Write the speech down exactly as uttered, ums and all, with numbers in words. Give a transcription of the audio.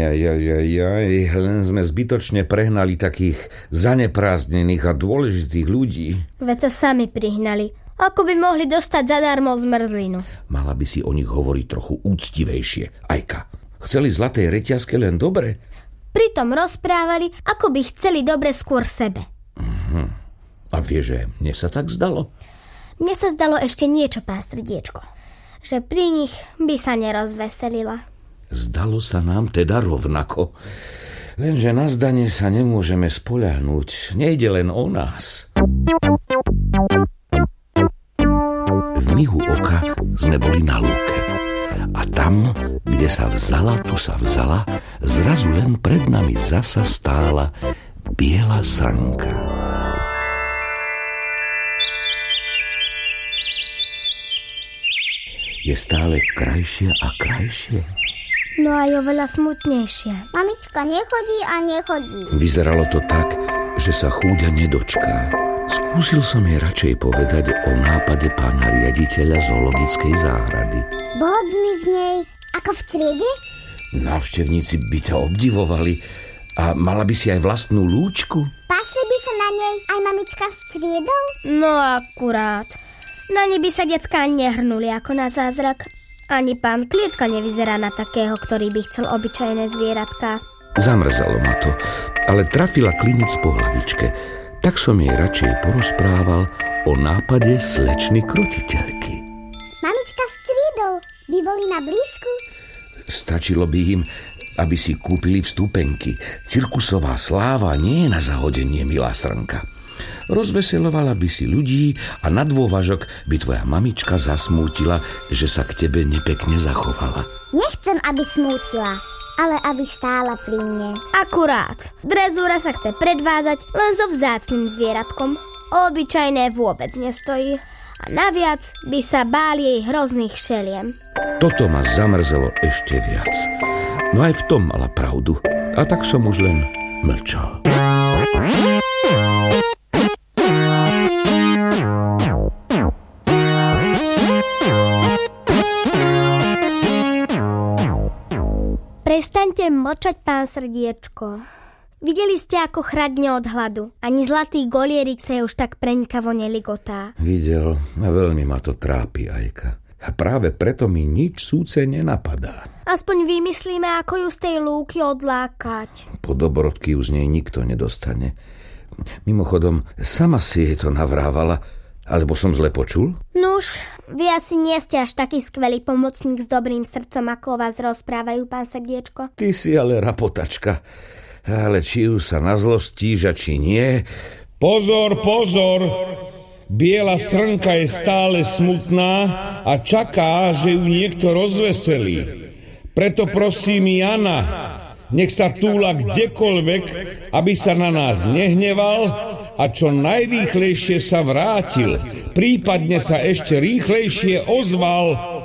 Ajajajaj, len sme zbytočne prehnali takých zaneprázdnených a dôležitých ľudí. Veď sa sami prihnali. Ako by mohli dostať zadarmo zmrzlinu? Mala by si o nich hovoriť trochu úctivejšie. Ajka, chceli zlaté reťazke len dobre? Pritom rozprávali, ako by chceli dobre skôr sebe. Uh-huh. A vie, že mne sa tak zdalo? Mne sa zdalo ešte niečo, pán Srdiečko. Že pri nich by sa nerozveselila. Zdalo sa nám teda rovnako. Lenže na zdanie sa nemôžeme spoľahnúť. Nejde len o nás. V mihu oka sme boli na lúke. A tam, kde sa vzala, tu sa vzala, zrazu len pred nami zasa stála biela srnka. Je stále krajšia a krajšia. No aj oveľa smutnejšia. Mamička nechodí a nechodí. Vyzeralo to tak, že sa chúďa nedočká. Skúsil som jej radšej povedať o nápade pána riaditeľa zoologickej záhrady. Bol by mi v nej ako v triede? Návštevníci by ťa obdivovali a mala by si aj vlastnú lúčku. Pasli by sa na nej aj mamička s triedou? No akurát. Na ne by sa decká nehrnuli ako na zázrak. Ani pán Klietka nevyzerá na takého, ktorý by chcel obyčajné zvieratka. Zamrzalo ma to, ale trafila klinec po hlavičke. Tak som jej radšej porozprával o nápade slečny krotiteľky. Mamička s triedou by boli na blízku? Stačilo by im, aby si kúpili vstupenky. Cirkusová sláva nie je na zahodenie, milá srnka. Rozveselovala by si ľudí a na dôvažok by tvoja mamička zasmútila, že sa k tebe nepekne zachovala. Nechcem, aby smútila, ale aby stála pri mne. Akurát. Drezúra sa chce predvázať len so vzácnym zvieratkom. Obyčajné vôbec nestojí. A naviac by sa báli jej hrozných šeliem. Toto ma zamrzelo ešte viac. No aj v tom mala pravdu. A tak som už len mlčal. Prestaňte mlčať, pán Srdiečko. Videli ste, ako chradne od hladu. Ani zlatý golierik sa už tak prenikavo neligotá. Videl a veľmi ma to trápi, Ajka. A práve preto mi nič súce nenapadá. Aspoň vymyslíme, ako ju z tej lúky odlákať. Po dobrodky už z nej nikto nedostane. Mimochodom, sama si jej to navrávala, alebo som zle počul? Nuž, vy asi nie ste až taký skvelý pomocník s dobrým srdcom, ako o vás rozprávajú, pán Srdiečko. Ty si ale rapotačka. Ale či ju sa nazlostíš a či nie... Pozor, pozor! Biela srnka je stále smutná a čaká, že ju niekto rozveselí. Preto prosím Jana, nech sa túla kdekoľvek, aby sa na nás nehneval a čo najrýchlejšie sa vrátil. Prípadne sa ešte rýchlejšie ozval.